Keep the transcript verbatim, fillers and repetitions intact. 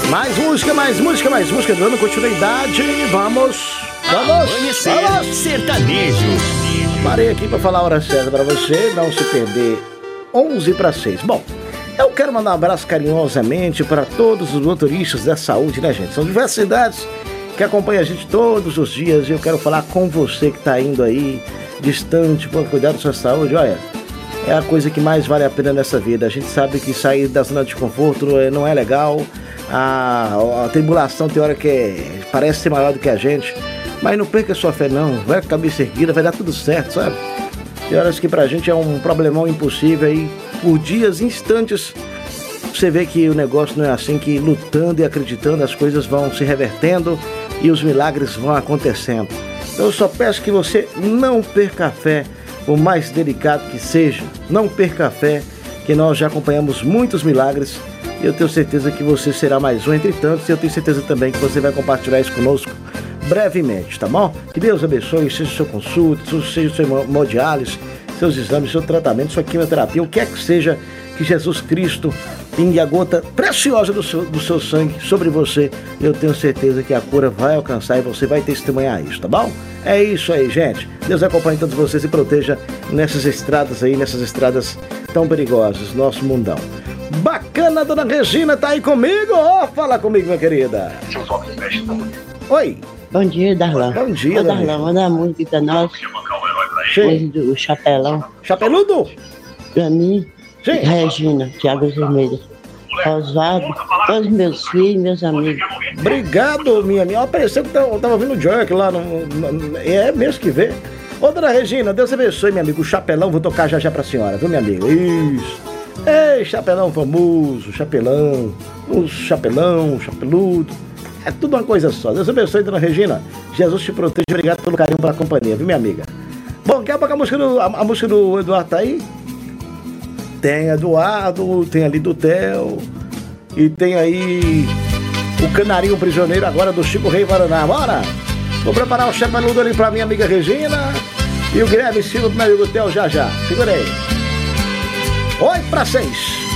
Mais música, mais música, mais música, dando continuidade. Vamos, vamos, Amanhecer vamos. Sertanejo. Parei aqui pra falar a hora certa pra você, não se perder. onze para seis. Bom, eu quero mandar um abraço carinhosamente para todos os motoristas da saúde, né, gente? São diversas cidades que acompanham a gente todos os dias e eu quero falar com você que tá indo aí, distante, para cuidar da sua saúde. Olha, é a coisa que mais vale a pena nessa vida. A gente sabe que sair da zona de conforto não é legal. A, a tribulação tem hora que é, parece ser maior do que a gente, mas não perca sua fé não, vai com a cabeça erguida, vai dar tudo certo, sabe? Tem horas que pra gente é um problemão impossível aí, por dias, instantes, você vê que o negócio não é assim, que lutando e acreditando as coisas vão se revertendo e os milagres vão acontecendo. Então eu só peço que você não perca a fé, por mais delicado que seja, não perca a fé, que nós já acompanhamos muitos milagres e eu tenho certeza que você será mais um entre tantos e eu tenho certeza também que você vai compartilhar isso conosco brevemente, tá bom? Que Deus abençoe, seja o seu consulta, seja o seu hemodiálise, seus exames, seu tratamento, sua quimioterapia, o que é que seja, que Jesus Cristo pingue a gota preciosa do seu, do seu sangue sobre você. Eu tenho certeza que a cura vai alcançar e você vai testemunhar isso, tá bom? É isso aí, gente. Deus acompanhe todos vocês e proteja nessas estradas aí, nessas estradas tão perigosas, nosso mundão. Bacana, dona Regina, tá aí comigo? Ó, oh, fala comigo, minha querida. Oi. Bom dia, Darlan. Bom dia, Ô, Darlan, manda a música pra nós. Sim. O Chapelão. Chapeludo? Pra mim. Sim. Regina, Thiago Vermelho. Oswaldo, todos meus filhos, meus amigos. Obrigado, minha amiga. Pareceu que eu tava ouvindo o Jerk lá. No, no, é mesmo que vê. Ô, dona Regina, Deus abençoe, minha amiga. O Chapelão, vou tocar já já pra senhora, viu, minha amiga? Isso. Ei, Chapelão famoso, Chapelão. O Chapelão, Chapeludo. É tudo uma coisa só. Deus abençoe, dona Regina. Jesus te proteja. Obrigado pelo carinho, pela companhia, viu, minha amiga? Bom, quer a música do, a, a música do Eduardo tá aí? Tem Eduardo, tem ali do Theo. E tem aí o Canarinho Prisioneiro agora do Chico Rei Paraná. Bora! Vou preparar o chapeludo ali pra minha amiga Regina. E o Guilherme Silva pro meu amigo Theo já já. Segura aí. Oi pra seis.